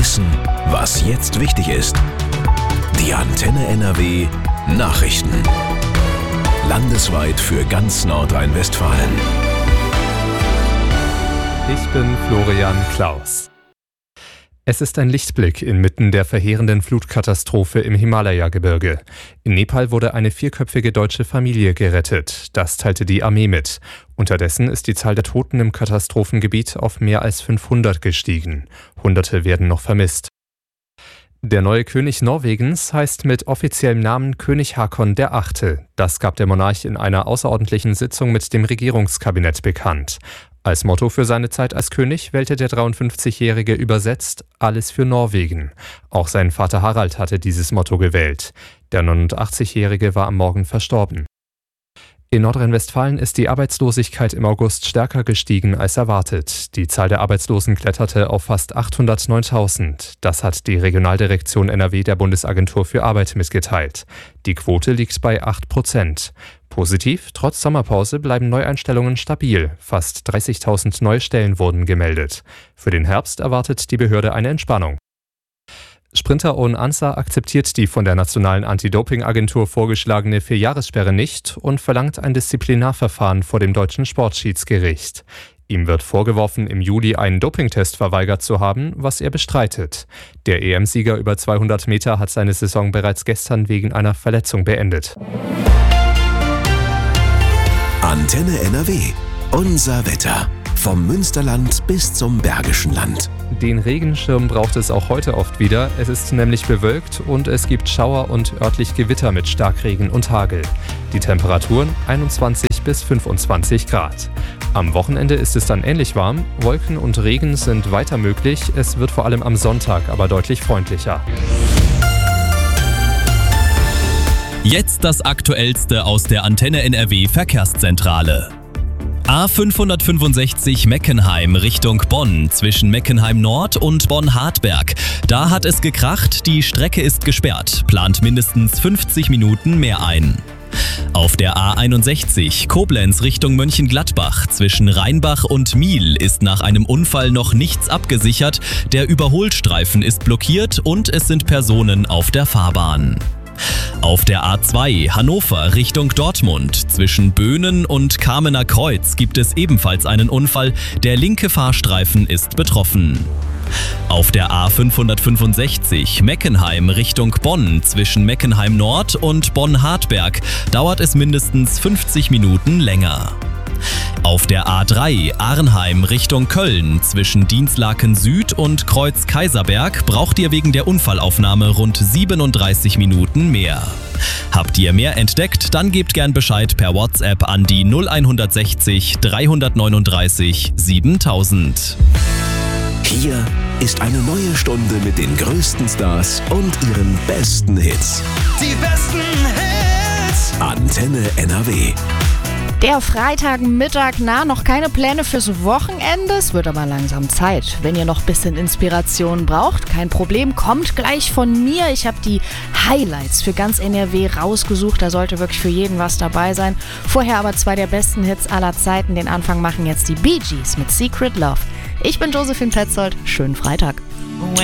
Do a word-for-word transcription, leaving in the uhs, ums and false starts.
Wissen, was jetzt wichtig ist. Die Antenne N R W Nachrichten. Landesweit für ganz Nordrhein-Westfalen. Ich bin Florian Klaus. Es ist ein Lichtblick inmitten der verheerenden Flutkatastrophe im Himalaya-Gebirge. In Nepal wurde eine vierköpfige deutsche Familie gerettet. Das teilte die Armee mit. Unterdessen ist die Zahl der Toten im Katastrophengebiet auf mehr als fünfhundert gestiegen. Hunderte werden noch vermisst. Der neue König Norwegens heißt mit offiziellem Namen König Haakon der Achte. Das gab der Monarch in einer außerordentlichen Sitzung mit dem Regierungskabinett bekannt. Als Motto für seine Zeit als König wählte der dreiundfünfzigjährige übersetzt »Alles für Norwegen«. Auch sein Vater Harald hatte dieses Motto gewählt. Der neunundachtzigjährige war am Morgen verstorben. In Nordrhein-Westfalen ist die Arbeitslosigkeit im August stärker gestiegen als erwartet. Die Zahl der Arbeitslosen kletterte auf fast achthundertneuntausend. Das hat die Regionaldirektion N R W der Bundesagentur für Arbeit mitgeteilt. Die Quote liegt bei acht Prozent. Positiv, trotz Sommerpause bleiben Neueinstellungen stabil. Fast dreißigtausend neue Stellen wurden gemeldet. Für den Herbst erwartet die Behörde eine Entspannung. Sprinter Owen Ansah akzeptiert die von der Nationalen Anti-Doping-Agentur vorgeschlagene Vierjahressperre nicht und verlangt ein Disziplinarverfahren vor dem deutschen Sportschiedsgericht. Ihm wird vorgeworfen, im Juli einen Dopingtest verweigert zu haben, was er bestreitet. Der E M-Sieger über zweihundert Meter hat seine Saison bereits gestern wegen einer Verletzung beendet. Antenne N R W. Unser Wetter. Vom Münsterland bis zum Bergischen Land. Den Regenschirm braucht es auch heute oft wieder. Es ist nämlich bewölkt und es gibt Schauer und örtlich Gewitter mit Starkregen und Hagel. Die Temperaturen einundzwanzig bis fünfundzwanzig Grad. Am Wochenende ist es dann ähnlich warm. Wolken und Regen sind weiter möglich. Es wird vor allem am Sonntag aber deutlich freundlicher. Jetzt das Aktuellste aus der Antenne N R W Verkehrszentrale. A fünfhundertfünfundsechzig Meckenheim Richtung Bonn zwischen Meckenheim Nord und Bonn-Hartberg. Da hat es gekracht, die Strecke ist gesperrt, plant mindestens fünfzig Minuten mehr ein. Auf der A einundsechzig Koblenz Richtung Mönchengladbach zwischen Rheinbach und Miel ist nach einem Unfall noch nichts abgesichert. Der Überholstreifen ist blockiert und es sind Personen auf der Fahrbahn. Auf der A zwei Hannover Richtung Dortmund zwischen Böhnen und Kamener Kreuz gibt es ebenfalls einen Unfall. Der linke Fahrstreifen ist betroffen. Auf der A fünfhundertfünfundsechzig Meckenheim Richtung Bonn zwischen Meckenheim Nord und Bonn-Hartberg dauert es mindestens fünfzig Minuten länger. Auf der A drei Arnheim Richtung Köln zwischen Dinslaken Süd und Kreuz Kaiserberg braucht ihr wegen der Unfallaufnahme rund siebenunddreißig Minuten mehr. Habt ihr mehr entdeckt, dann gebt gern Bescheid per WhatsApp an die null hundertsechzig dreihundertneununddreißig siebentausend. Hier ist eine neue Stunde mit den größten Stars und ihren besten Hits. Die besten Hits! Antenne N R W. Der Freitagmittag, na, noch keine Pläne fürs Wochenende, es wird aber langsam Zeit. Wenn ihr noch ein bisschen Inspiration braucht, kein Problem, kommt gleich von mir. Ich habe die Highlights für ganz N R W rausgesucht, da sollte wirklich für jeden was dabei sein. Vorher aber zwei der besten Hits aller Zeiten. Den Anfang machen jetzt die Bee Gees mit Secret Love. Ich bin Josephine Petzold, schönen Freitag.